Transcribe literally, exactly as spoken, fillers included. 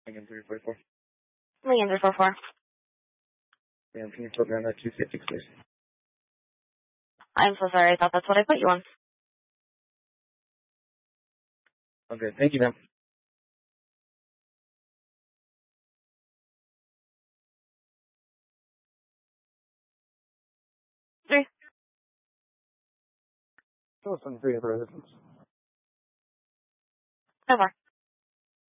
Again, three four four. Leander four four. Ma'am, can you put me on that two fifty, please? I'm so sorry. I thought that's what I put you on. Okay, thank you, ma'am. Three. Telephone three of residents. Four four.